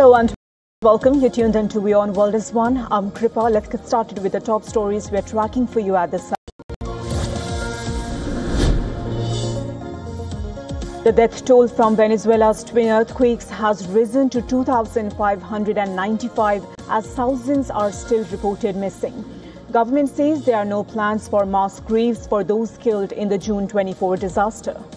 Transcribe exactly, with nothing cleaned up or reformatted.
Hello and welcome. You're tuned into Beyond World is One. I'm Kripa. Let's get started with the top stories we're tracking for you at this time. The death toll from Venezuela's twin earthquakes has risen to two thousand five hundred ninety-five as thousands are still reported missing. Government says there are no plans for mass graves for those killed in the June twenty-fourth disaster.